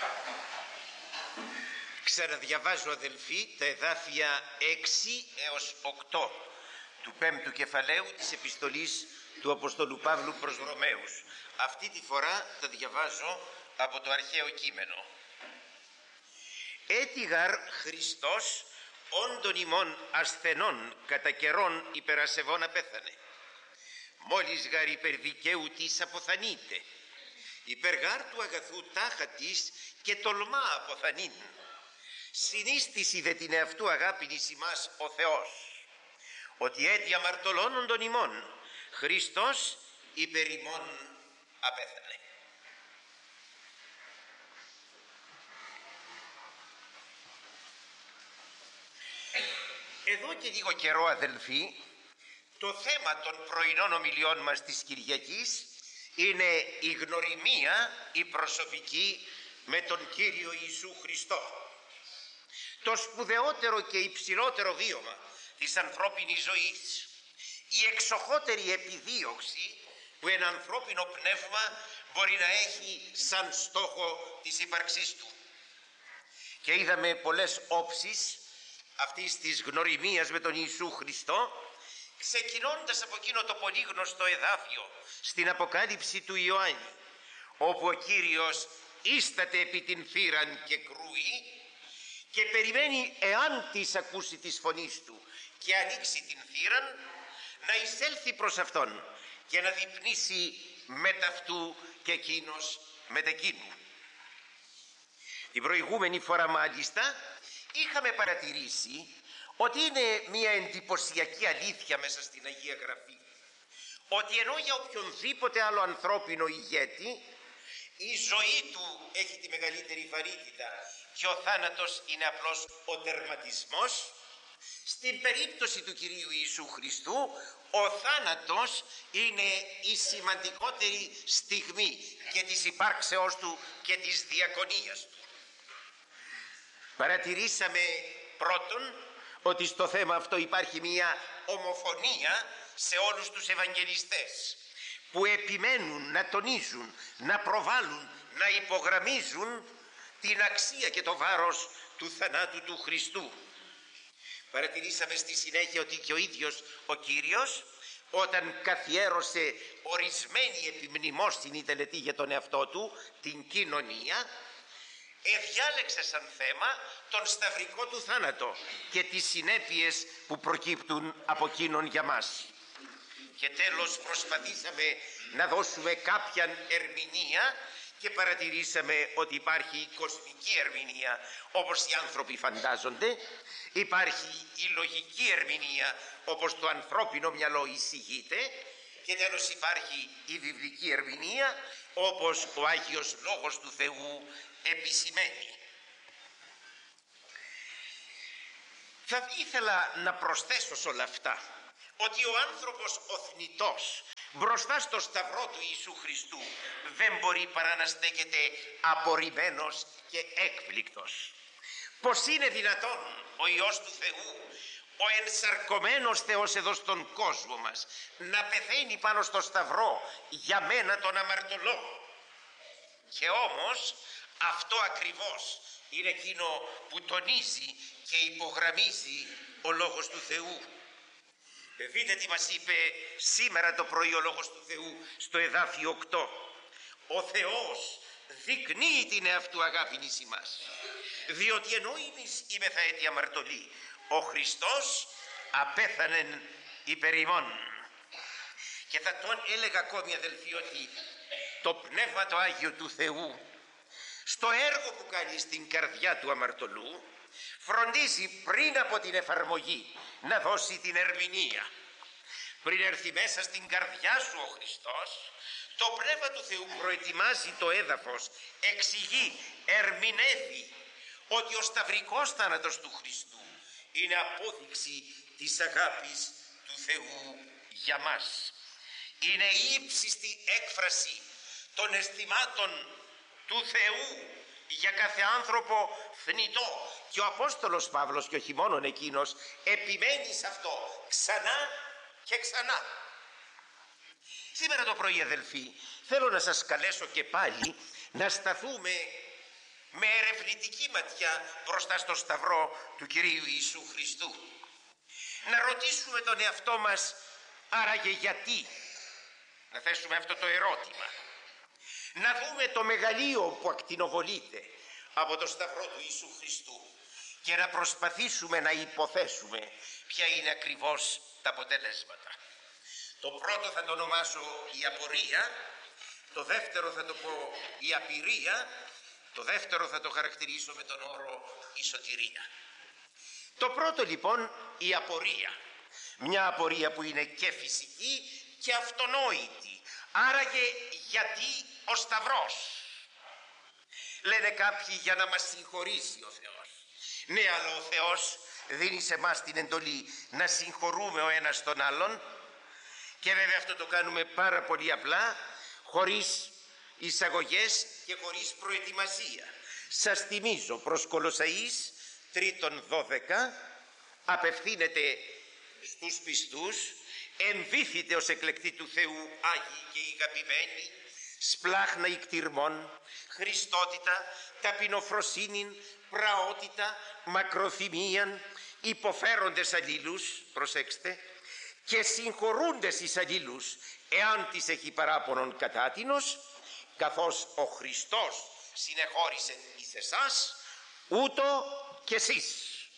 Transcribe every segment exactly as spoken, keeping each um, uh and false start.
Ξαναδιαβάζω, αδελφοί, τα εδάφια έξι έως οκτώ του πέμπτου κεφαλαίου της επιστολής του Αποστόλου Παύλου προς Ρωμαίους. Αυτή τη φορά τα διαβάζω από το αρχαίο κείμενο. «Έτιγαρ Χριστός όντων ημών ασθενών κατά καιρών υπερασεβών απέθανε. Μόλις γαρ υπερδικαίου της αποθανείται, υπεργάρ του αγαθού τάχα της και τολμά αποθανήν. Συνίστηση δε την εαυτού αγάπην εις ημάς ο Θεός, ότι έτι αμαρτωλώνων των ημών Χριστός υπερ ημών απέθανε». Εδώ και λίγο καιρό, αδελφοί, το θέμα των πρωινών ομιλιών μας της Κυριακής είναι η γνωριμία, η προσωπική με τον Κύριο Ιησού Χριστό. Το σπουδαιότερο και υψηλότερο βίωμα της ανθρώπινης ζωής, η εξοχότερη επιδίωξη που ένα ανθρώπινο πνεύμα μπορεί να έχει σαν στόχο της ύπαρξής του. Και είδαμε πολλές όψεις αυτής της γνωριμίας με τον Ιησού Χριστό, ξεκινώντας από εκείνο το πολύ γνωστό εδάφιο στην Αποκάλυψη του Ιωάννη, όπου ο Κύριος ίσταται επί την θύραν και κρούει και περιμένει, εάν της ακούσει της φωνής του και ανοίξει την θύραν, να εισέλθει προς αυτόν και να διπνήσει μετ' αυτού και εκείνος μετ' εκείνου. Την προηγούμενη φορά μάλιστα είχαμε παρατηρήσει ότι είναι μια εντυπωσιακή αλήθεια μέσα στην Αγία Γραφή, ότι ενώ για οποιονδήποτε άλλο ανθρώπινο ηγέτη η ζωή του έχει τη μεγαλύτερη βαρύτητα και ο θάνατος είναι απλώς ο τερματισμός, στην περίπτωση του Κυρίου Ιησού Χριστού ο θάνατος είναι η σημαντικότερη στιγμή και της υπάρξεώς του και της διακονίας του. Παρατηρήσαμε πρώτον ότι στο θέμα αυτό υπάρχει μια ομοφωνία σε όλους τους Ευαγγελιστές που επιμένουν να τονίζουν, να προβάλλουν, να υπογραμμίζουν την αξία και το βάρος του θανάτου του Χριστού. Παρατηρήσαμε στη συνέχεια ότι και ο ίδιος ο Κύριος, όταν καθιέρωσε ορισμένη επιμνημόσυνη τελετή για τον εαυτό του, την κοινωνία, εδιάλεξε σαν θέμα τον σταυρικό του θάνατο και τις συνέπειες που προκύπτουν από εκείνον για μας. Και τέλος προσπαθήσαμε να δώσουμε κάποια ερμηνεία και παρατηρήσαμε ότι υπάρχει η κοσμική ερμηνεία όπως οι άνθρωποι φαντάζονται, υπάρχει η λογική ερμηνεία όπως το ανθρώπινο μυαλό εισηγείται και τέλος υπάρχει η βιβλική ερμηνεία όπως ο Άγιος Λόγος του Θεού επισημαίνει. Θα ήθελα να προσθέσω σε όλα αυτά ότι ο άνθρωπος ο θνητός μπροστά στο σταυρό του Ιησού Χριστού δεν μπορεί παρά να στέκεται απορριμμένος και έκπληκτος. Πως είναι δυνατόν ο Υιός του Θεού, ο ενσαρκωμένος Θεός εδώ στον κόσμο μας, να πεθαίνει πάνω στο σταυρό για μένα τον αμαρτωλό? Και όμως αυτό ακριβώς είναι εκείνο που τονίζει και υπογραμμίζει ο Λόγος του Θεού. Δείτε τι μας είπε σήμερα το πρωί ο Λόγος του Θεού στο εδάφιο οκτώ. Ο Θεός δεικνύει την εαυτού αγάπην εις ημάς, διότι ενώ εμείς είμεθα έτη αμαρτωλοί, ο Χριστός απέθανεν υπερ ημών. Και θα τον έλεγα ακόμη, αδελφοί, ότι το Πνεύμα το Άγιο του Θεού στο έργο που κάνει στην καρδιά του αμαρτωλού φροντίζει πριν από την εφαρμογή να δώσει την ερμηνεία. Πριν έρθει μέσα στην καρδιά σου ο Χριστός, το Πνεύμα του Θεού προετοιμάζει το έδαφος, εξηγεί, ερμηνεύει ότι ο σταυρικός θάνατος του Χριστού είναι απόδειξη της αγάπης του Θεού για μας. Είναι η ύψιστη έκφραση των αισθημάτων του Θεού για κάθε άνθρωπο θνητό. Και ο Απόστολος Παύλος, και όχι μόνον εκείνος, επιμένει σε αυτό ξανά και ξανά. Σήμερα το πρωί, αδελφοί, θέλω να σας καλέσω και πάλι να σταθούμε ερευνητική ματιά μπροστά στο σταυρό του Κυρίου Ιησού Χριστού. Να ρωτήσουμε τον εαυτό μας, άραγε γιατί, να θέσουμε αυτό το ερώτημα. Να δούμε το μεγαλείο που ακτινοβολείται από το σταυρό του Ιησού Χριστού και να προσπαθήσουμε να υποθέσουμε ποια είναι ακριβώς τα αποτελέσματα. Το πρώτο θα το ονομάσω η απορία, το δεύτερο θα το πω η απειρία, το δεύτερο θα το χαρακτηρίσω με τον όρο η σωτηρία. Το πρώτο λοιπόν η απορία. Μια απορία που είναι και φυσική και αυτονόητη. Άραγε γιατί ο Σταυρός? Λένε κάποιοι για να μας συγχωρήσει ο Θεός. Ναι, αλλά ο Θεός δίνει σε εμάς την εντολή να συγχωρούμε ο ένας τον άλλον και βέβαια αυτό το κάνουμε πάρα πολύ απλά, χωρίς εισαγωγές και χωρίς προετοιμασία. Σας θυμίζω προς Κολοσσαείς τρίτον δώδεκα, απευθύνεται στους πιστούς, εμβήθητε ως εκλεκτοί του Θεού Άγιοι και ηγαπημένοι, σπλάχνα ικτυρμών, χριστότητα, ταπεινοφροσύνην, πραότητα, μακροθυμίαν, υποφέροντες αλλήλους, προσέξτε, και συγχωρούντες εις αλλήλους, εάν τις έχει παράπονον κατάτινος, καθώς ο Χριστός συνεχώρησε εις εσάς, ούτω και εσείς.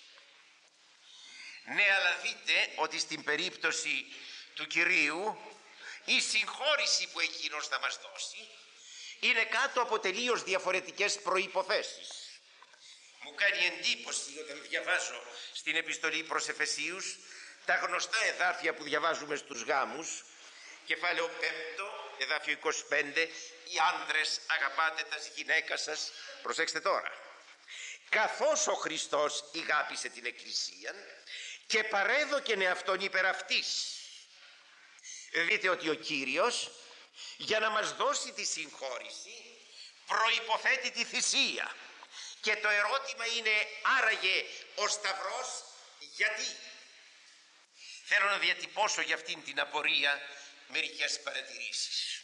Ναι, αλλά δείτε ότι στην περίπτωση του Κυρίου η συγχώρηση που εκείνος θα μας δώσει είναι κάτω από τελείως διαφορετικές προϋποθέσεις. Μου κάνει εντύπωση όταν διαβάζω στην επιστολή προς Εφεσίους τα γνωστά εδάφια που διαβάζουμε στους γάμους, κεφάλαιο πέμπτο, εδάφιο είκοσι πέντε, οι άνδρες αγαπάτε τα γυναίκα σας, προσέξτε τώρα, καθώς ο Χριστός ηγάπησε την Εκκλησία και παρέδοκεν εαυτόν υπερ αυτής. Δείτε ότι ο Κύριος για να μας δώσει τη συγχώρηση προϋποθέτει τη θυσία. Και το ερώτημα είναι, άραγε ο Σταυρός γιατί? Θέλω να διατυπώσω για αυτήν την απορία μερικές παρατηρήσεις.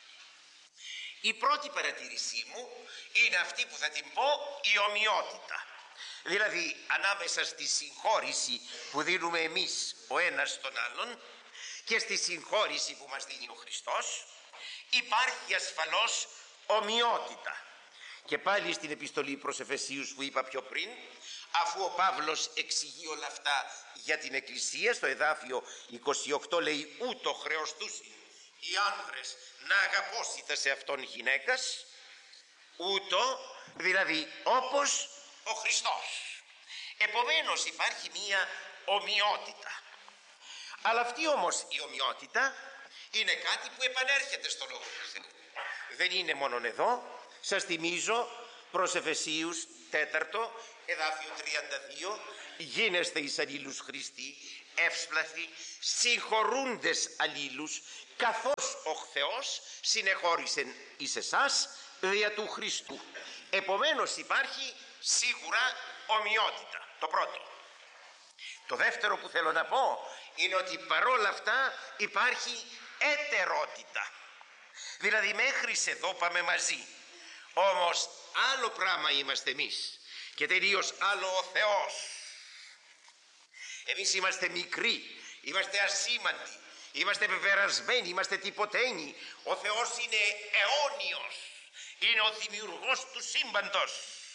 Η πρώτη παρατήρησή μου είναι αυτή που θα την πω, η ομοιότητα. Δηλαδή ανάμεσα στη συγχώρηση που δίνουμε εμείς ο ένας στον άλλον και στη συγχώρηση που μας δίνει ο Χριστός υπάρχει ασφαλώς ομοιότητα. Και πάλι στην επιστολή προς Εφεσίους που είπα πιο πριν, αφού ο Παύλος εξηγεί όλα αυτά για την Εκκλησία, στο εδάφιο είκοσι οκτώ λέει, ούτω χρεωστούσιν οι άνδρες να αγαπώσετε σε αυτόν γυναίκας, ούτω δηλαδή όπως ο Χριστός. Επομένως υπάρχει μία ομοιότητα. Αλλά αυτή όμως η ομοιότητα είναι κάτι που επανέρχεται στο Λόγο του Θεού. Δεν είναι μόνον εδώ. Σας θυμίζω προς Εφεσίους τέταρτο, εδάφιο τριάντα δύο, γίνεστε εις αλλήλους Χριστοί, εύσπλαθοι, συγχωρούντες αλλήλους, καθώς ο Θεός συνεχώρησεν εις εσάς δια του Χριστού. Επομένως υπάρχει σίγουρα ομοιότητα, το πρώτο. Το δεύτερο που θέλω να πω είναι ότι παρόλα αυτά υπάρχει έτερότητα. Δηλαδή μέχρι εδώ πάμε μαζί. Όμως άλλο πράγμα είμαστε εμείς και τελείως άλλο ο Θεός. Εμείς είμαστε μικροί, είμαστε ασήμαντοι, είμαστε πεπερασμένοι, είμαστε τυποτένοι. Ο Θεός είναι αιώνιος, είναι ο δημιουργός του σύμπαντος.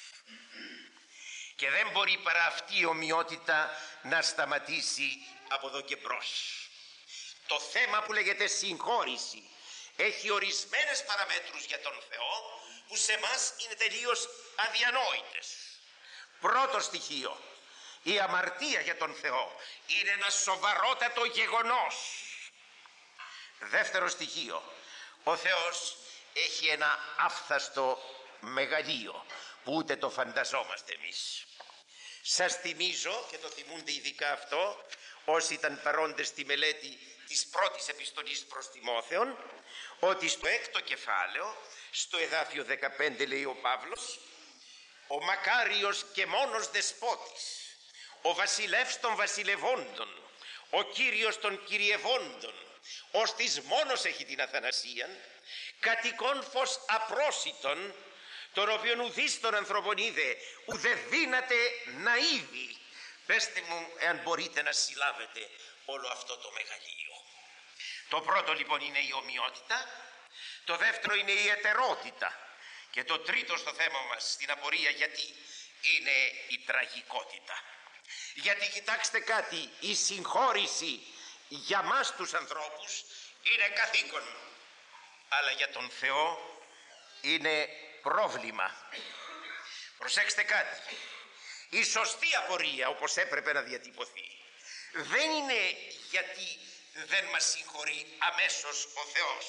Και δεν μπορεί παρά αυτή η ομοιότητα να σταματήσει από εδώ και μπρος. Το θέμα που λέγεται συγχώρηση έχει ορισμένες παραμέτρους για τον Θεό που σε εμάς είναι τελείως αδιανόητες. Πρώτο στοιχείο, η αμαρτία για τον Θεό είναι ένα σοβαρότατο γεγονός. Δεύτερο στοιχείο, ο Θεός έχει ένα άφθαστο μεγαλείο που ούτε το φανταζόμαστε εμείς. Σας θυμίζω, και το θυμούνται ειδικά αυτό όσοι ήταν παρόντες στη μελέτη της πρώτης επιστολής προς Τιμόθεον, ότι στο έκτο κεφάλαιο, στο εδάφιο δεκαπέντε λέει ο Παύλος, ο μακάριος και μόνος δεσπότης, ο βασιλεύς των βασιλευόντων, ο κύριος των κυριευόντων, ώστις μόνος έχει την αθανασίαν, κατοικών φως απρόσιτον τον οποίον ουδείς τον ανθρώπων είδε, ουδε δύναται να είδει. Πέστε μου εάν μπορείτε να συλλάβετε όλο αυτό το μεγαλείο. Το πρώτο λοιπόν είναι η ομοιότητα, το δεύτερο είναι η ετερότητα και το τρίτο στο θέμα μας στην απορία γιατί είναι η τραγικότητα. Γιατί κοιτάξτε κάτι, η συγχώρηση για μας τους ανθρώπους είναι καθήκον, αλλά για τον Θεό είναι πρόβλημα. Προσέξτε κάτι, η σωστή απορία όπως έπρεπε να διατυπωθεί δεν είναι γιατί δεν μας συγχωρεί αμέσως ο Θεός,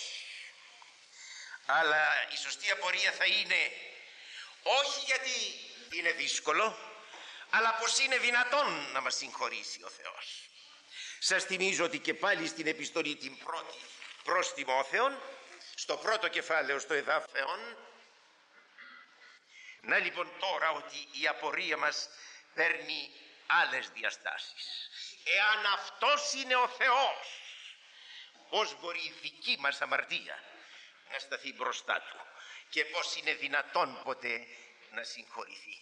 αλλά η σωστή απορία θα είναι όχι γιατί είναι δύσκολο, αλλά πως είναι δυνατόν να μας συγχωρήσει ο Θεός. Σας θυμίζω ότι και πάλι στην επιστολή την πρώτη προς Τιμόθεον, στο πρώτο κεφάλαιο στο εδάφεον, να λοιπόν τώρα ότι η απορία μας παίρνει άλλες διαστάσεις. Εάν αυτός είναι ο Θεός, πώς μπορεί η δική μας αμαρτία να σταθεί μπροστά του και πώς είναι δυνατόν ποτέ να συγχωρηθεί.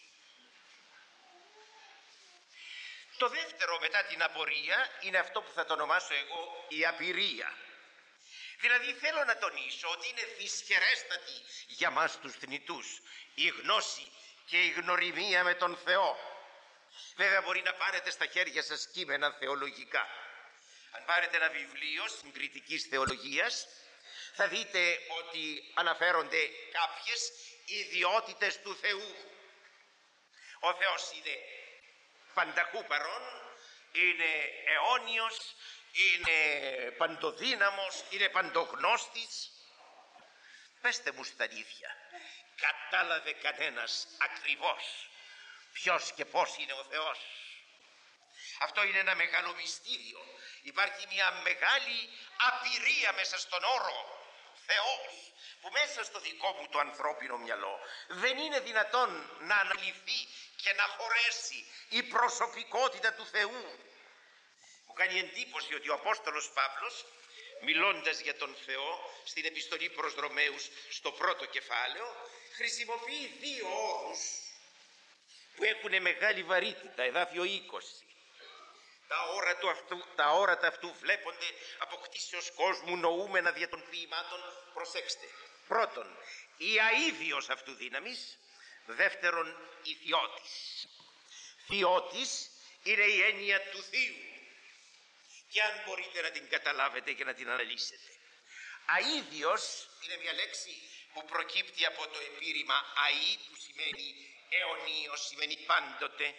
Το δεύτερο μετά την απορία είναι αυτό που θα το ονομάσω εγώ η απειρία. Δηλαδή θέλω να τονίσω ότι είναι δυσχερέστατη για μας τους θνητούς η γνώση και η γνωριμία με τον Θεό. Βέβαια μπορεί να πάρετε στα χέρια σας κείμενα θεολογικά. Αν πάρετε ένα βιβλίο συγκριτικής θεολογίας θα δείτε ότι αναφέρονται κάποιες ιδιότητες του Θεού. Ο Θεός είναι πανταχού παρών, είναι αιώνιος, είναι παντοδύναμος, είναι παντογνώστης. Πέστε μου στα αλήθεια, κατάλαβε κανένας ακριβώς ποιος και πώς είναι ο Θεός? Αυτό είναι ένα μεγάλο μυστήριο. Υπάρχει μια μεγάλη απειρία μέσα στον όρο Θεός, που μέσα στο δικό μου το ανθρώπινο μυαλό δεν είναι δυνατόν να αναλυθεί και να χωρέσει η προσωπικότητα του Θεού. Μου κάνει εντύπωση ότι ο Απόστολος Παύλος, μιλώντας για τον Θεό στην επιστολή προς Ρωμαίους στο πρώτο κεφάλαιο, χρησιμοποιεί δύο όρους που έχουν μεγάλη βαρύτητα. Εδάφιο είκοσι. Τα όρατα αυτού, τα όρατα αυτού βλέπονται από κτήσεως κόσμου νοούμενα δια των ποιημάτων. Προσέξτε. Πρώτον, η αΐδιος αυτού δύναμης. Δεύτερον, η θειότης. Θειότης είναι η έννοια του θείου. Και αν μπορείτε να την καταλάβετε και να την αναλύσετε. Αΐδιος είναι μια λέξη που προκύπτει από το επίρρημα αΐ, που σημαίνει αιωνίος, σημαίνει πάντοτε.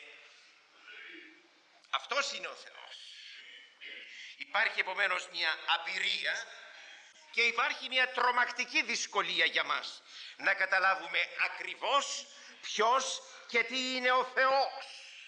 Αυτός είναι ο Θεός. Υπάρχει επομένως μια απειρία και υπάρχει μια τρομακτική δυσκολία για μας να καταλάβουμε ακριβώς ποιος και τι είναι ο Θεός.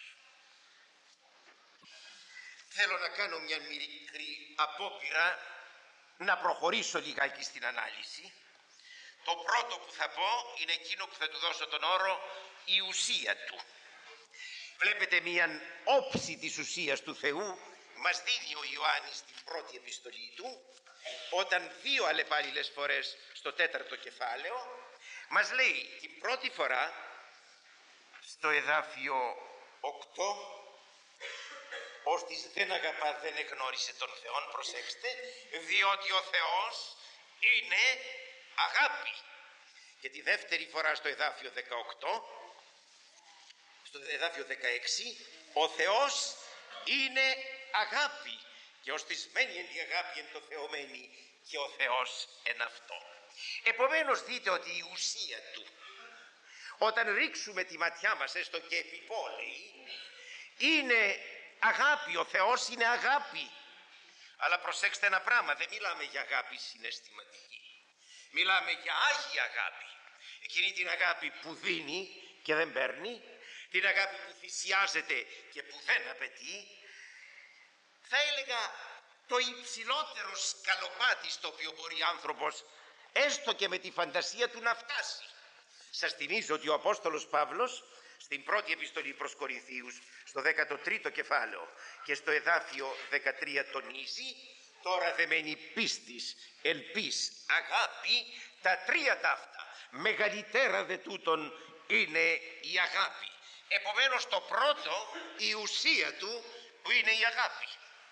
Θέλω να κάνω μια μικρή απόπειρα να προχωρήσω λιγάκι στην ανάλυση. Το πρώτο που θα πω είναι εκείνο που θα του δώσω τον όρο η ουσία του. Βλέπετε μια όψη της ουσίας του Θεού μας δίνει ο Ιωάννης στην πρώτη επιστολή του, όταν δύο αλλεπάλληλες φορές στο τέταρτο κεφάλαιο μας λέει την πρώτη φορά στο εδάφιο οκτώ, ώστις δεν αγαπά δεν εγνώρισε τον Θεόν, προσέξτε, διότι ο Θεός είναι αγάπη. Και τη δεύτερη φορά στο εδάφιο δεκαοκτώ, στο εδάφιο δεκαέξι, ο Θεός είναι αγάπη και ώστις μένει εν τη αγάπη εν το Θεό μένει και ο Θεός εν αυτό. Επομένως δείτε ότι η ουσία του, όταν ρίξουμε τη ματιά μας έστω και επιπόλαιη, είναι αγάπη. Ο Θεός είναι αγάπη. Αλλά προσέξτε ένα πράγμα, δεν μιλάμε για αγάπη συναισθηματική. Μιλάμε για άγια αγάπη. Εκείνη την αγάπη που δίνει και δεν παίρνει, την αγάπη που θυσιάζεται και που δεν απαιτεί. Θα έλεγα το υψηλότερο σκαλοπάτι στο οποίο μπορεί άνθρωπος έστω και με τη φαντασία του να φτάσει. Σας θυμίζω ότι ο Απόστολος Παύλος στην πρώτη επιστολή προς Κορινθίους στο δέκατο τρίτο κεφάλαιο και στο εδάφιο δεκατρία τονίζει, τώρα δεμένη πίστης, ελπίς, αγάπη, τα τρία ταύτα μεγαλύτερα δε τούτον είναι η αγάπη. Επομένως το πρώτο, η ουσία του, που είναι η αγάπη.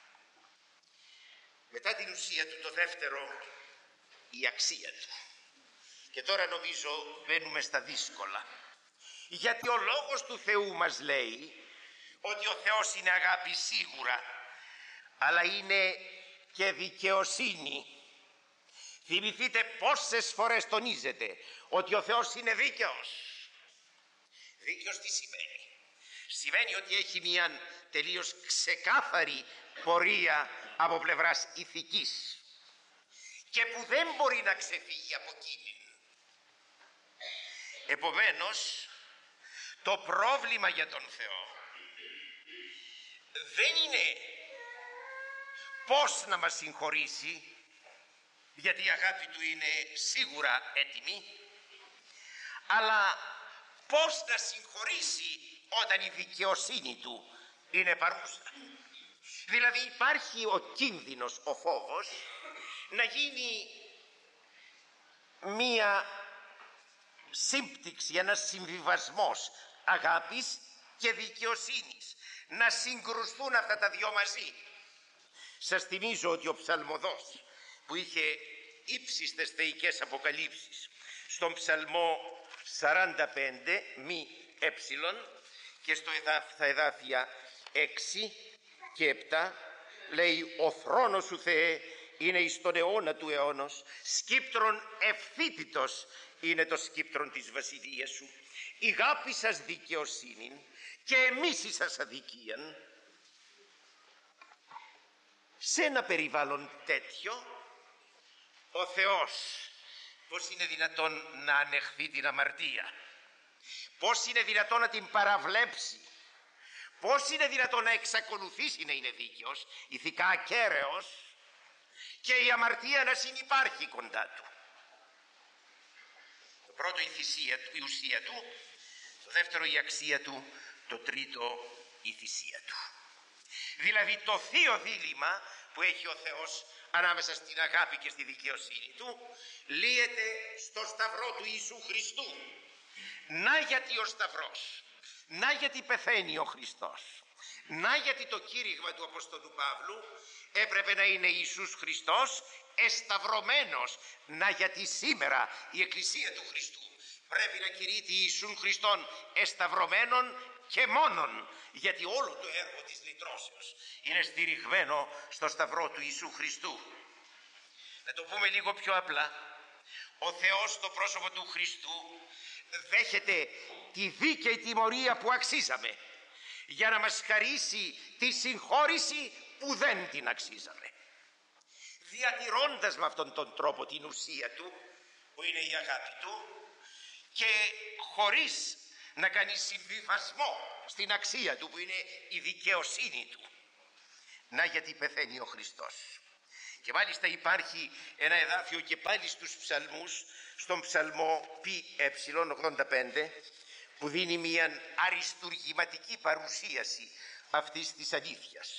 Μετά την ουσία του, το δεύτερο, η αξία του. Και τώρα νομίζω μπαίνουμε στα δύσκολα. Γιατί ο λόγος του Θεού μας λέει ότι ο Θεός είναι αγάπη σίγουρα, αλλά είναι και δικαιοσύνη. Θυμηθείτε πόσες φορές τονίζεται ότι ο Θεός είναι δίκαιος. Δίκαιος τι σημαίνει? Σημαίνει ότι έχει μια τελείως ξεκάθαρη πορεία από πλευράς ηθικής και που δεν μπορεί να ξεφύγει από εκείνη. Επομένως, το πρόβλημα για τον Θεό δεν είναι πώς να μας συγχωρήσει, γιατί η αγάπη του είναι σίγουρα έτοιμη, αλλά πώς να συγχωρήσει όταν η δικαιοσύνη του είναι παρούσα. Δηλαδή υπάρχει ο κίνδυνος, ο φόβος, να γίνει μία σύμπτυξη, ένας συμβιβασμός αγάπης και δικαιοσύνης, να συγκρουστούν αυτά τα δυο μαζί. Σας θυμίζω ότι ο ψαλμοδός που είχε ύψιστες θεϊκές αποκαλύψεις στον ψαλμό σαράντα πέντε μη έψιλον και στο εδάφ, στα εδάφια έξι και επτά λέει: ο θρόνος σου Θεέ είναι εις τον αιώνα του αιώνος, σκύπτρον ευθύτητος είναι το σκύπτρον της βασιλείας σου, η γάπη σας δικαιοσύνην και εμείς σας αδικίαν. Σε ένα περιβάλλον τέτοιο ο Θεός πώς είναι δυνατόν να ανεχθεί την αμαρτία, πώς είναι δυνατόν να την παραβλέψει, πώς είναι δυνατόν να εξακολουθήσει να είναι δίκαιος, ηθικά ακέραιος και η αμαρτία να συνυπάρχει κοντά του. Το πρώτο η θυσία, η ουσία του, το δεύτερο η αξία του, το τρίτο η θυσία του. Δηλαδή το θείο δίλημμα που έχει ο Θεός ανάμεσα στην αγάπη και στη δικαιοσύνη του λύεται στο σταυρό του Ιησού Χριστού. Να γιατί ο σταυρός, να γιατί πεθαίνει ο Χριστός, να γιατί το κήρυγμα του Αποστόλου Παύλου έπρεπε να είναι Ιησούς Χριστός εσταυρωμένος, να γιατί σήμερα η Εκκλησία του Χριστού πρέπει να κηρύττει Ιησούν Χριστόν εσταυρωμένον και μόνον, γιατί όλο το έργο της λυτρώσεως είναι στηριγμένο στο σταυρό του Ιησού Χριστού. Να το πούμε λίγο πιο απλά, ο Θεός στο πρόσωπο του Χριστού δέχεται τη δίκαιη τιμωρία που αξίζαμε για να μας χαρίσει τη συγχώρηση που δεν την αξίζαμε, διατηρώντας με αυτόν τον τρόπο την ουσία του που είναι η αγάπη του και χωρίς να κάνει συμβιβασμό στην αξία του που είναι η δικαιοσύνη του. Να γιατί πεθαίνει ο Χριστός. Και μάλιστα υπάρχει ένα εδάφιο και πάλι στους ψαλμούς, στον ψαλμό πι ε ογδόντα πέντε, που δίνει μια αριστουργηματική παρουσίαση αυτής της αλήθειας.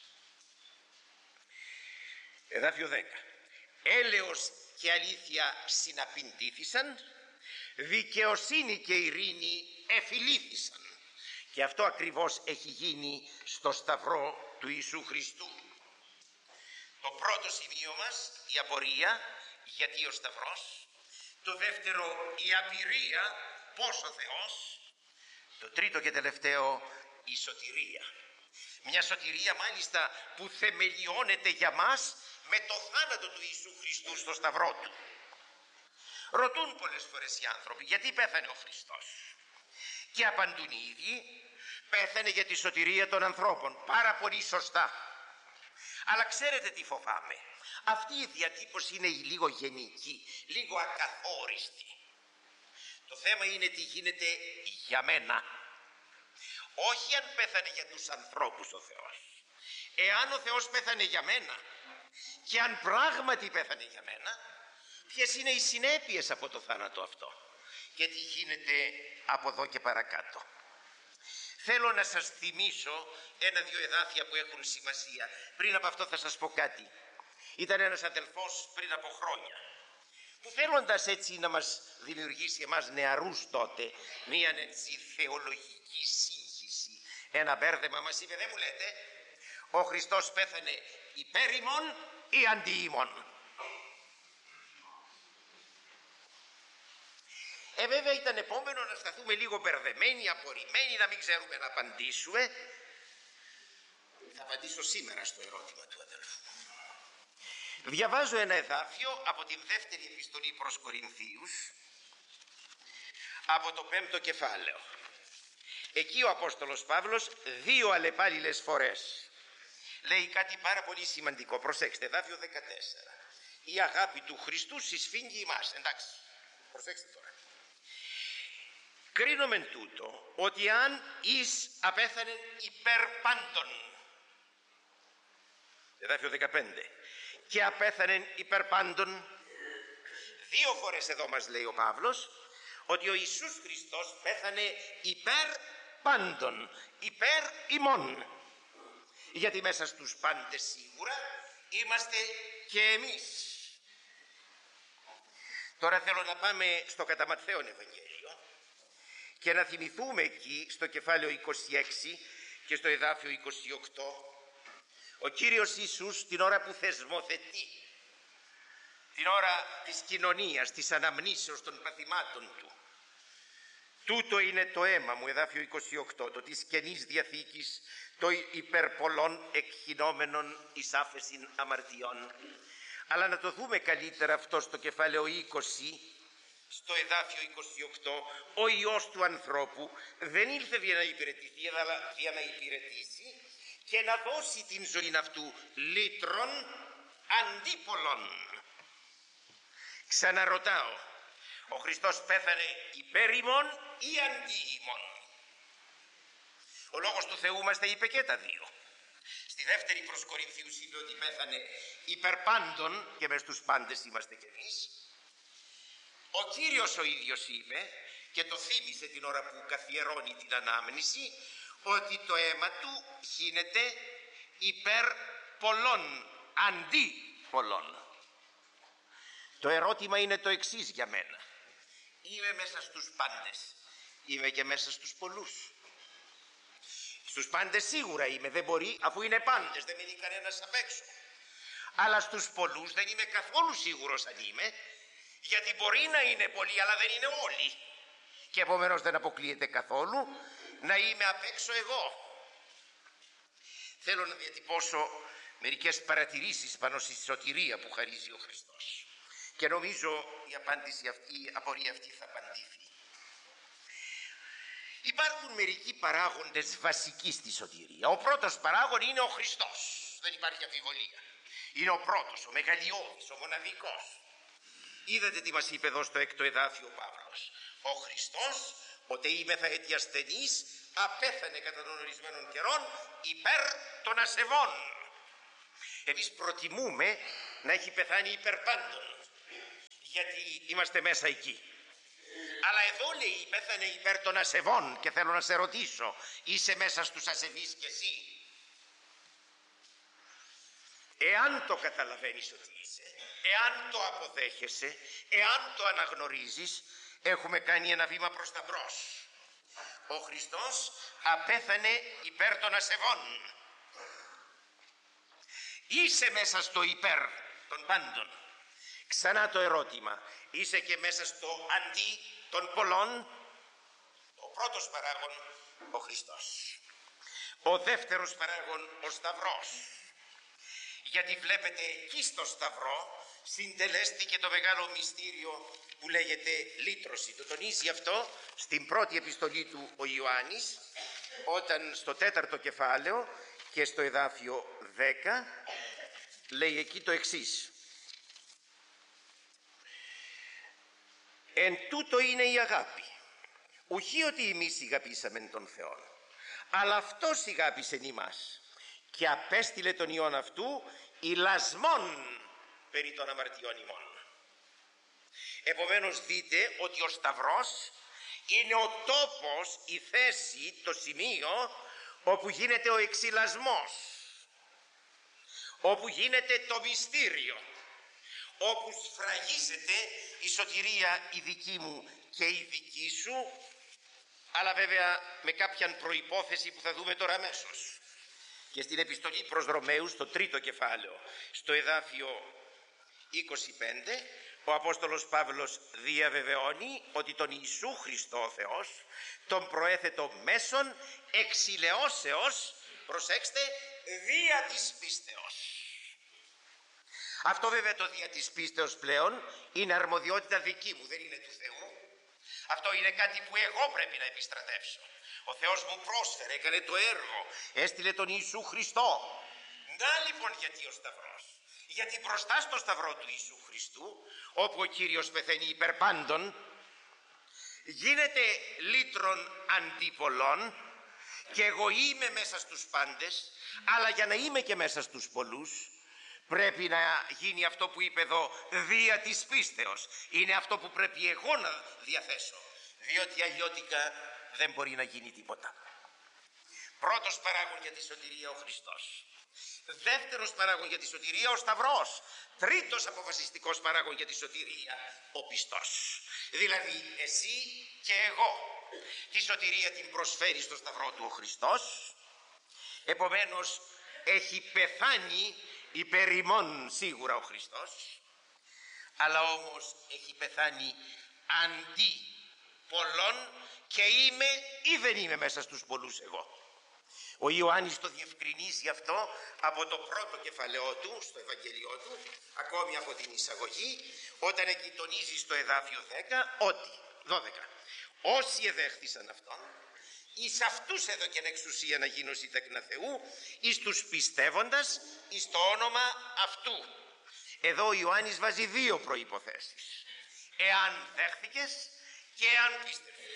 Εδάφιο δέκα. Έλεος και αλήθεια συναπηντήθησαν, δικαιοσύνη και ειρήνη εφιλήθησαν. Και αυτό ακριβώς έχει γίνει στο σταυρό του Ιησού Χριστού. Το πρώτο σημείο μας, η απορία, γιατί ο σταυρός. Το δεύτερο, η απειρία, πώς ο Θεός. Το τρίτο και τελευταίο, η σωτηρία. Μια σωτηρία μάλιστα που θεμελιώνεται για μας με το θάνατο του Ιησού Χριστού στο σταυρό του. Ρωτούν πολλές φορές οι άνθρωποι γιατί πέθανε ο Χριστός και απαντούν οι ίδιοι: πέθανε για τη σωτηρία των ανθρώπων. Πάρα πολύ σωστά. Αλλά ξέρετε τι φοβάμαι? Αυτή η διατύπωση είναι λίγο γενική, λίγο ακαθόριστη. Το θέμα είναι τι γίνεται για μένα. Όχι αν πέθανε για τους ανθρώπους ο Θεός. Εάν ο Θεός πέθανε για μένα και αν πράγματι πέθανε για μένα, ποιες είναι οι συνέπειες από το θάνατο αυτό και τι γίνεται από εδώ και παρακάτω. Θέλω να σας θυμίσω ένα-δυο εδάφια που έχουν σημασία. Πριν από αυτό θα σας πω κάτι. Ήταν ένας αδελφός πριν από χρόνια που θέλοντας έτσι να μας δημιουργήσει εμάς νεαρούς τότε μίαν έτσι θεολογική σύγχυση, ένα μπέρδεμα, μας είπε, δεν μου λέτε, ο Χριστός πέθανε υπέρ ημών ή αντί ημών. Ε, βέβαια ήταν επόμενο να σταθούμε λίγο μπερδεμένοι, απορριμμένοι, να μην ξέρουμε να απαντήσουμε. Θα απαντήσω σήμερα στο ερώτημα του αδελφού. Διαβάζω ένα εδάφιο από την δεύτερη επιστολή προς Κορινθίους, από το πέμπτο κεφάλαιο. Εκεί ο Απόστολος Παύλος δύο αλλεπάλληλες φορές λέει κάτι πάρα πολύ σημαντικό. Προσέξτε, εδάφιο δεκατέσσερα. Η αγάπη του Χριστού συσφίγγει ημάς. Εντάξει, προσέξτε τώρα. Κρίνομεν τούτο ότι αν εις απέθανε υπέρ πάντων, εδάφιο δεκαπέντε, και απέθανε υπέρ πάντων, δύο φορές εδώ μας λέει ο Παύλος ότι ο Ιησούς Χριστός πέθανε υπέρ πάντων, υπέρ ημών, γιατί μέσα στους πάντες σίγουρα είμαστε και εμείς. Τώρα θέλω να πάμε στο κατά Ματθαίον Ευαγγέλιο και να θυμηθούμε εκεί στο κεφάλαιο είκοσι έξι και στο εδάφιο είκοσι οκτώ ο Κύριος Ιησούς την ώρα που θεσμοθετεί, την ώρα της κοινωνίας, της αναμνήσεως των παθημάτων του, τούτο είναι το αίμα μου, εδάφιο είκοσι οκτώ, το της Καινής Διαθήκης, το υπερπολών εκχυνόμενων εις άφεσιν αμαρτιών. Αλλά να το δούμε καλύτερα αυτό στο κεφάλαιο είκοσι, στο εδάφιο είκοσι οκτώ, ο Υιός του ανθρώπου δεν ήλθε για να υπηρετηθεί, αλλά για να υπηρετήσει και να δώσει την ζωή αυτού λύτρων αντίπολων. Ξαναρωτάω, ο Χριστός πέθανε υπέρ ημών ή αντί ημών? Ο λόγος του Θεού μας τα είπε και τα δύο. Στη δεύτερη προς Κορινθίους είπε ότι πέθανε υπέρ πάντων και μες τους πάντες είμαστε κι εμείς. Ο Κύριος ο ίδιος είπε και το θύμισε την ώρα που καθιερώνει την ανάμνηση ότι το αίμα του χύνεται υπέρ πολλών, αντί πολλών. Το ερώτημα είναι το εξής για μένα. Είμαι μέσα στους πάντες, είμαι και μέσα στους πολλούς. Στους πάντες σίγουρα είμαι, δεν μπορεί, αφού είναι πάντες, δεν μείνει κανένας απ' έξω. Αλλά στους πολλούς δεν είμαι καθόλου σίγουρος αν είμαι, γιατί μπορεί να είναι πολλοί αλλά δεν είναι όλοι. Και επομένως δεν αποκλείεται καθόλου να είμαι απ' έξω εγώ. Θέλω να διατυπώσω μερικές παρατηρήσεις πάνω στη σωτηρία που χαρίζει ο Χριστός. Και νομίζω η απάντηση αυτή, η απορία αυτή θα απαντήθει. Υπάρχουν μερικοί παράγοντες βασικοί στη σωτηρία. Ο πρώτος παράγον είναι ο Χριστός. Δεν υπάρχει αμφιβολία. Είναι ο πρώτος, ο μεγαλειώδης, ο μοναδικός. Είδατε τι μας είπε εδώ στο έκτο εδάφιο ο Παύλος. Ο Χριστός, οτε είμεθα έτι ασθενής, απέθανε κατά των ορισμένων καιρών υπέρ των ασεβών. Εμείς προτιμούμε να έχει πεθάνει υπέρ πάντων, γιατί είμαστε μέσα εκεί. Αλλά εδώ λέει πέθανε υπέρ των ασεβών και θέλω να σε ρωτήσω, είσαι μέσα στους ασεβείς κι εσύ? Εάν το καταλαβαίνεις ότι είσαι, εάν το αποδέχεσαι, εάν το αναγνωρίζεις, έχουμε κάνει ένα βήμα προς τα μπρος. Ο Χριστός απέθανε υπέρ των ασεβών. Είσαι μέσα στο υπέρ των πάντων. Ξανά το ερώτημα, είσαι και μέσα στο αντί των πολλών? Ο πρώτος παράγων, ο Χριστός. Ο δεύτερος παράγων, ο Σταυρός. Γιατί βλέπετε εκεί στο Σταυρό συντελέστηκε το μεγάλο μυστήριο που λέγεται λύτρωση. Το τονίζει αυτό στην πρώτη επιστολή του ο Ιωάννης, όταν στο τέταρτο κεφάλαιο και στο εδάφιο δέκα λέει εκεί το εξής. Εν τούτο είναι η αγάπη, ουχή ότι εμείς ηγαπήσαμεν τον Θεόν, αλλά αυτός ηγάπησεν ημάς και απέστειλε τον Υιόν αυτού ηλασμόν περί των αμαρτιών ημών. Επομένως δείτε ότι ο Σταυρός είναι ο τόπος, η θέση, το σημείο όπου γίνεται ο εξηλασμός, όπου γίνεται το μυστήριο, όπου σφραγίζεται η σωτηρία η δική μου και η δική σου, αλλά βέβαια με κάποιαν προϋπόθεση που θα δούμε τώρα αμέσως. Και στην επιστολή προς Ρωμαίους, στο τρίτο κεφάλαιο, στο εδάφιο είκοσι πέντε, ο Απόστολος Παύλος διαβεβαιώνει ότι τον Ιησού Χριστό ο Θεός τον προέθετο μέσον εξηλαιώσεως, προσέξτε, δια της πίστεως. Αυτό βέβαια το δια της πίστεως πλέον είναι αρμοδιότητα δική μου, δεν είναι του Θεού. Αυτό είναι κάτι που εγώ πρέπει να επιστρατεύσω. Ο Θεός μου πρόσφερε, έκανε το έργο, έστειλε τον Ιησού Χριστό. Να λοιπόν γιατί ο Σταυρός. Γιατί μπροστά στο Σταυρό του Ιησού Χριστού, όπου ο Κύριος πεθαίνει υπέρ πάντων, γίνεται λύτρων αντίπολων, και εγώ είμαι μέσα στους πάντες, αλλά για να είμαι και μέσα στους πολλούς, πρέπει να γίνει αυτό που είπε εδώ, δια της πίστεως. Είναι αυτό που πρέπει εγώ να διαθέσω, διότι αλλιώτικα δεν μπορεί να γίνει τίποτα. Πρώτος παράγων για τη σωτηρία ο Χριστός. Δεύτερος παράγων για τη σωτηρία ο Σταυρός. Τρίτος αποφασιστικός παράγων για τη σωτηρία ο πιστός. Δηλαδή εσύ και εγώ. Τη σωτηρία την προσφέρει στο Σταυρό του ο Χριστός. Επομένως έχει πεθάνει υπέρ ημών σίγουρα ο Χριστός, αλλά όμως έχει πεθάνει αντί πολλών, και είμαι ή δεν είμαι μέσα στους πολλούς εγώ. Ο Ιωάννης το διευκρινίζει αυτό από το πρώτο κεφαλαίο του, στο Ευαγγελιό του, ακόμη από την εισαγωγή, όταν εκεί τονίζει στο εδάφιο δέκα ότι, δώδεκα, όσοι εδέχθησαν αυτόν, εις αυτούς έδωκεν εξουσία να γίνωσι τέκνα Θεού, εις τους πιστεύοντας εις το όνομα αυτού. Εδώ ο Ιωάννης βάζει δύο προϋποθέσεις. Εάν δέχθηκες και εάν πίστεψες.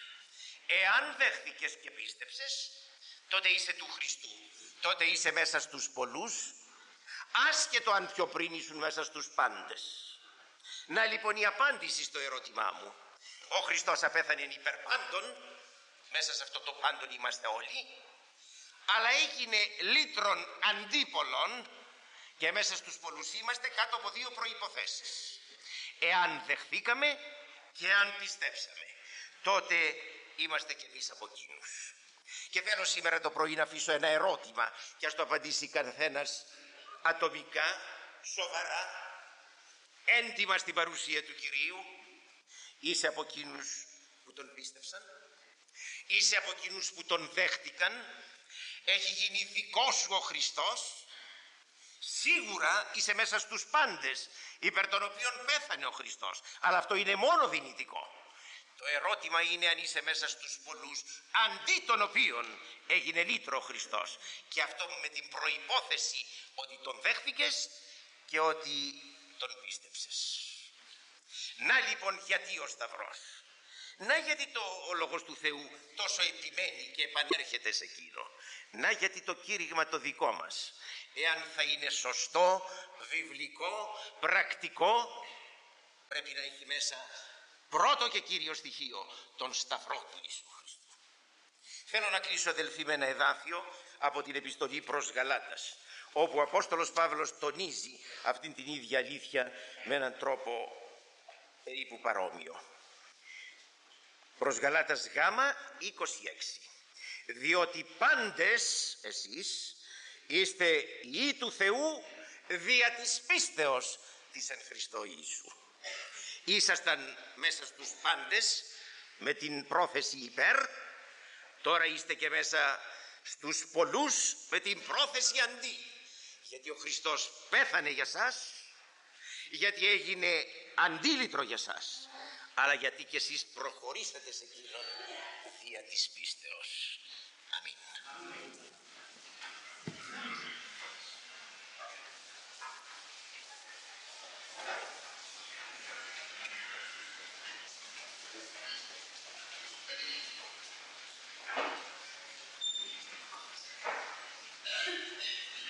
Εάν δέχθηκες και πίστεψες, τότε είσαι του Χριστού. Τότε είσαι μέσα στους πολλούς, άσχετο αν πιο πριν ήσουν μέσα στους πάντες. Να λοιπόν η απάντηση στο ερώτημά μου. Ο Χριστός απέθανε υπέρ πάντων, μέσα σε αυτό το πάντων είμαστε όλοι, αλλά έγινε λύτρων αντίπολων, και μέσα στους πολλούς είμαστε κάτω από δύο προϋποθέσεις. Εάν δεχθήκαμε και αν πιστέψαμε, τότε είμαστε κι εμείς από εκείνους. Και θέλω σήμερα το πρωί να αφήσω ένα ερώτημα και ας το απαντήσει καθένας ατομικά, σοβαρά, έντιμα στην παρουσία του Κυρίου. Είσαι από εκείνους που τον πίστευσαν? Είσαι από εκείνους που τον δέχτηκαν? Έχει γίνει δικό σου ο Χριστός? Σίγουρα είσαι μέσα στους πάντες υπέρ των οποίων πέθανε ο Χριστός, αλλά αυτό είναι μόνο δυνητικό. Το ερώτημα είναι αν είσαι μέσα στους πολλούς αντί των οποίων έγινε λύτρο ο Χριστός, και αυτό με την προϋπόθεση ότι τον δέχθηκες και ότι τον πίστεψες. Να λοιπόν γιατί ο Σταυρός. Να γιατί το ο Λόγος του Θεού τόσο επιμένει και επανέρχεται σε εκείνο. Να γιατί το κήρυγμα το δικό μας, εάν θα είναι σωστό, βιβλικό, πρακτικό, πρέπει να έχει μέσα πρώτο και κύριο στοιχείο τον Σταυρό του Ιησού Χριστού. Θέλω να κλείσω, αδελφοί, με ένα εδάφιο από την επιστολή προς Γαλάτας, όπου ο Απόστολος Παύλος τονίζει αυτήν την ίδια αλήθεια με έναν τρόπο περίπου παρόμοιο. Προς Γαλάτας Γ είκοσι έξι. Διότι πάντες εσείς είστε ιοί του Θεού δια της πίστεως της εν Χριστώ Ιησού. Ήσασταν μέσα στους πάντες με την πρόθεση υπέρ, τώρα είστε και μέσα στους πολλούς με την πρόθεση αντί. Γιατί ο Χριστός πέθανε για σας, γιατί έγινε αντίλυτρο για σας, αλλά γιατί και εσείς προχωρήσατε σε εκείνον δια της πίστεως. Αμήν. Αμήν.